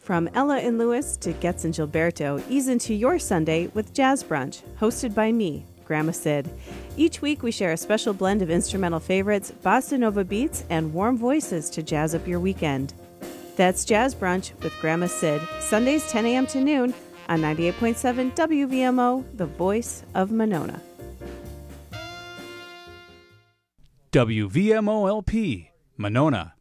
From Ella and Lewis to Getz and Gilberto, ease into your Sunday with Jazz Brunch, hosted by me, Grandma Sid. Each week we share a special blend of instrumental favorites, bossa nova beats, and warm voices to jazz up your weekend. That's Jazz Brunch with Grandma Sid, Sundays 10 a.m. to noon on 98.7 WVMO, the voice of Monona. WVMO-LP, Monona.